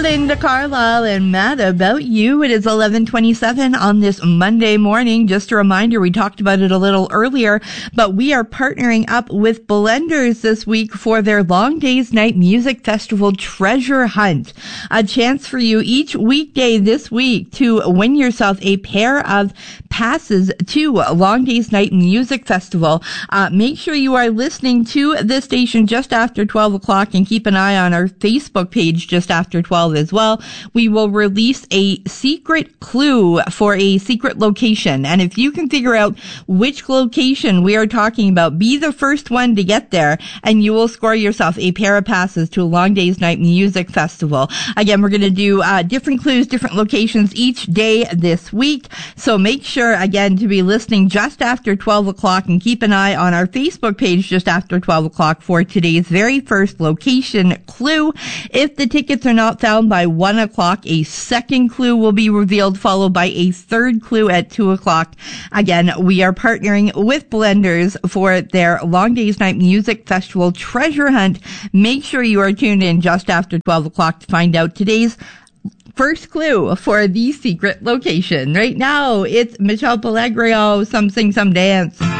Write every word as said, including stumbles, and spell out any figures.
Linda Carlisle and Mad About You. It is eleven twenty-seven on this Monday morning. Just a reminder, we talked about it a little earlier, but we are partnering up with Blenders this week for their Long Days Night Music Festival Treasure Hunt. A chance for you each weekday this week to win yourself a pair of passes to Long Days Night Music Festival. Uh, make sure you are listening to this station just after twelve o'clock and keep an eye on our Facebook page just after twelve as well. We will release a secret clue for a secret location. And if you can figure out which location we are talking about, be the first one to get there and you will score yourself a pair of passes to a Long Days Night Music Festival. Again, we're going to do uh, different clues, different locations each day this week. So make sure, again, to be listening just after twelve o'clock and keep an eye on our Facebook page just after twelve o'clock for today's very first location clue. If the tickets are not found by one o'clock, a second clue will be revealed, followed by a third clue at two o'clock. Again, we are partnering with Blenders for their Long Days Night Music Festival Treasure Hunt. Make sure you are tuned in just after twelve o'clock to find out today's first clue for the secret location. Right now, it's Michelle Pellegrino, Some Sing, Some Dance.